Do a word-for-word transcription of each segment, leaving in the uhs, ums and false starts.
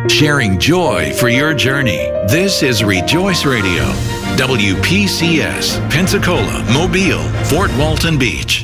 Sharing joy for your journey. This is Rejoice Radio. W P C S, Pensacola, Mobile, Fort Walton Beach.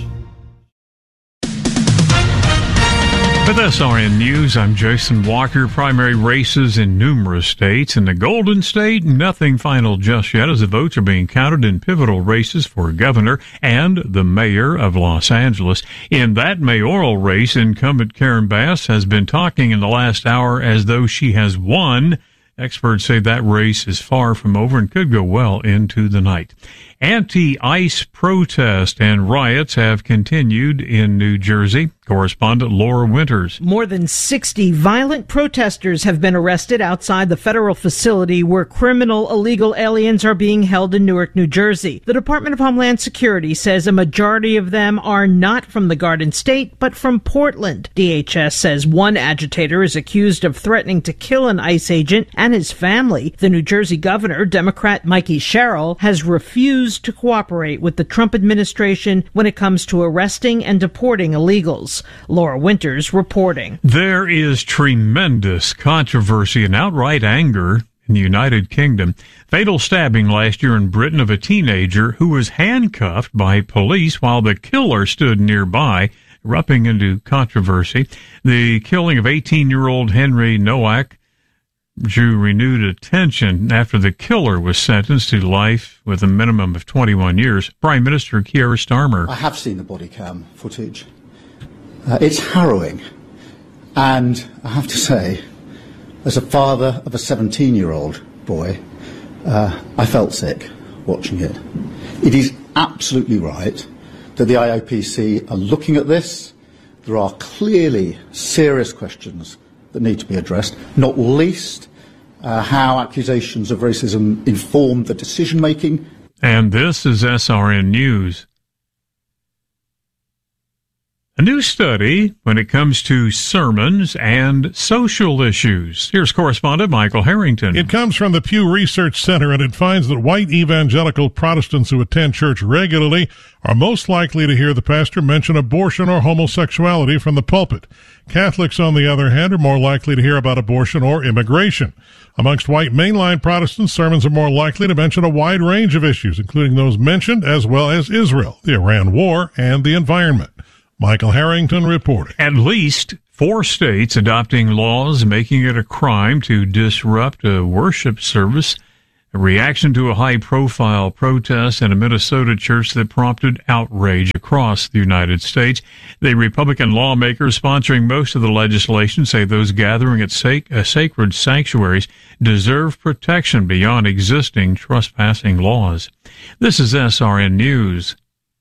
With S R N News, I'm Jason Walker. Primary races in numerous states. In the Golden State, nothing final just yet as the votes are being counted in pivotal races for governor and the mayor of Los Angeles. In that mayoral race, incumbent Karen Bass has been talking in the last hour as though she has won. Experts say that race is far from over and could go well into the night. Anti-ICE protests and riots have continued in New Jersey. Correspondent Laura Winters. More than sixty violent protesters have been arrested outside the federal facility where criminal illegal aliens are being held in Newark, New Jersey. The Department of Homeland Security says a majority of them are not from the Garden State, but from Portland. D H S says one agitator is accused of threatening to kill an ICE agent and his family. The New Jersey governor, Democrat Mikey Sherrill, has refused to cooperate with the Trump administration when it comes to arresting and deporting illegals. Laura Winters reporting. There is tremendous controversy and outright anger in the United Kingdom. Fatal stabbing last year in Britain of a teenager who was handcuffed by police while the killer stood nearby, erupting into controversy. The killing of eighteen-year-old Henry Nowak drew renewed attention after the killer was sentenced to life with a minimum of twenty-one years. Prime Minister Keir Starmer. I have seen the body cam footage. Uh, it's harrowing. And I have to say, as a father of a seventeen-year-old boy, uh, I felt sick watching it. It is absolutely right that the I O P C are looking at this. There are clearly serious questions that need to be addressed, not least uh, how accusations of racism inform the decision-making. And this is S R N News. A new study when it comes to sermons and social issues. Here's correspondent Michael Harrington. It comes from the Pew Research Center, and it finds that white evangelical Protestants who attend church regularly are most likely to hear the pastor mention abortion or homosexuality from the pulpit. Catholics, on the other hand, are more likely to hear about abortion or immigration. Amongst white mainline Protestants, sermons are more likely to mention a wide range of issues, including those mentioned, as well as Israel, the Iran war, and the environment. Michael Harrington reporting. At least four states adopting laws making it a crime to disrupt a worship service. A reaction to a high-profile protest in a Minnesota church that prompted outrage across the United States. The Republican lawmakers sponsoring most of the legislation say those gathering at sac- uh, sacred sanctuaries deserve protection beyond existing trespassing laws. This is S R N News.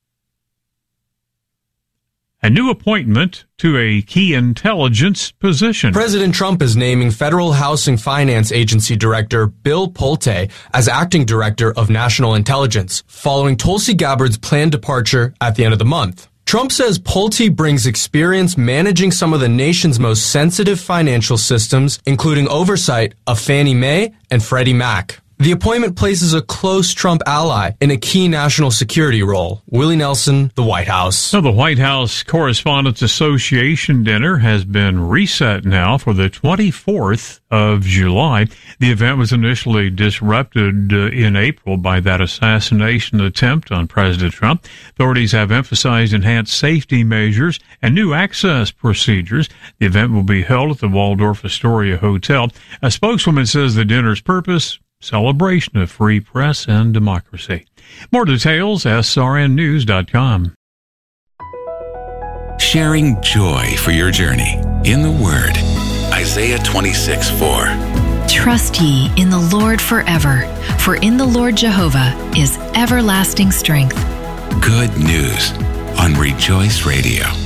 A new appointment to a key intelligence position. President Trump is naming Federal Housing Finance Agency Director Bill Pulte as acting director of national intelligence, following Tulsi Gabbard's planned departure at the end of the month. Trump says Pulte brings experience managing some of the nation's most sensitive financial systems, including oversight of Fannie Mae and Freddie Mac. The appointment places a close Trump ally in a key national security role. Willie Nelson, the White House. So the White House Correspondents Association dinner has been reset now for the twenty-fourth of July. The event was initially disrupted uh, in April by that assassination attempt on President Trump. Authorities have emphasized enhanced safety measures and new access procedures. The event will be held at the Waldorf Astoria Hotel. A spokeswoman says the dinner's purpose, celebration of free press and democracy. More details, S R N news dot com. Sharing joy for your journey in the Word. Isaiah twenty-six four. Trust ye in the Lord forever, for in the Lord Jehovah is everlasting strength. Good news on Rejoice Radio.